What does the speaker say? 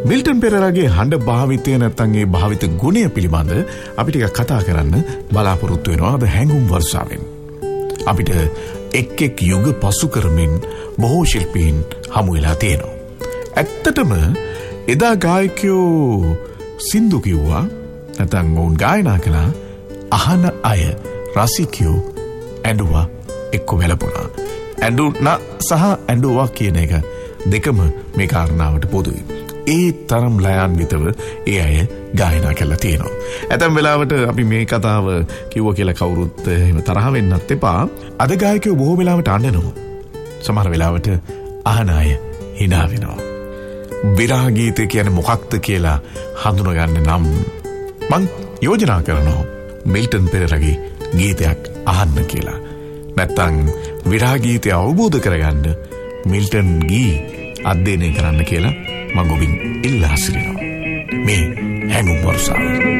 Milton පෙරේරාගේ හඬ භාවිතය නැත්නම් ඒ භාවිත ගුණය පිළිබඳ අපි ටිකක් කතා කරන්න බලාපොරොත්තු වෙනවා අද හැඟුම් වර්ෂාවෙන්. අපිට එක් යුග පසු කරමින් බොහෝ ශිල්පීන් හමු වෙලා තියෙනවා. ඇත්තටම එදා ගායකයෝ සින්දු කිව්වා නැත්නම් වුන් ගායනා කළා අහන අය රසිකයෝ ඇඬුවා එක්ක වැළපුණා. ඇඬුණා සහ ඇඬුවා කියන එක දෙකම මේ කාරණාවට පොදුයි. ඒ තරම් ලයාන්විතව ඒ අය ගායනා කරලා තියෙනවා. ඇතැම් වෙලාවට අපි මේ කතාව කිව්ව කියලා කවුරුත් එහෙම තරහ වෙන්නත් එපා. අද ගායකයෝ බොහෝ වෙලාවට අඬනවා. සමහර වෙලාවට අහන අය hina වෙනවා. විරහ ගීත කියන්නේ මොකක්ද කියලා හඳුනගන්න නම් මං යෝජනා කරනවා මිල්ටන් පෙරේරාගේ ගීතයක් අහන්න කියලා. නැත්තම් විරහ ගීතය අවබෝධ කරගන්න මිල්ටන් ගී අධ්‍යයනය කරන්න කියලා මම ඔබින් ඉල්ලා සිටිනවා. මේ හැඟුම් වර්ෂාව